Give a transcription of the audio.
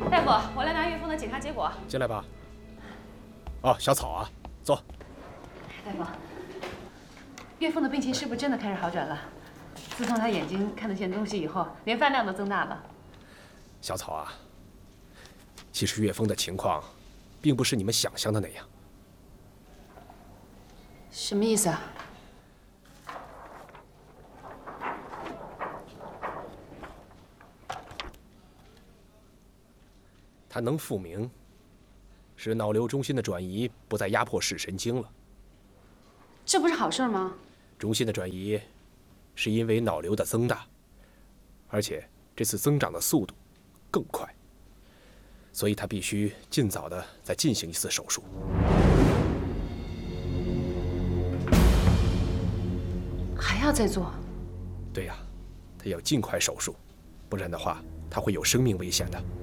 大夫，我来拿岳峰的检查结果。 进来吧。哦，小草啊，坐。 大夫，岳峰的病情是不是真的开始好转了？自从他眼睛看得见东西以后，连饭量都增大了。 小草啊，其实岳峰的情况，并不是你们想象的那样。 什么意思啊？ 他能复明，使脑瘤中心的转移不再压迫视神经了。 这不是好事吗？ 中心的转移是因为脑瘤的增大，而且这次增长的速度更快，所以他必须尽早的再进行一次手术。 还要再做？ 对呀，他要尽快手术，不然的话他会有生命危险的。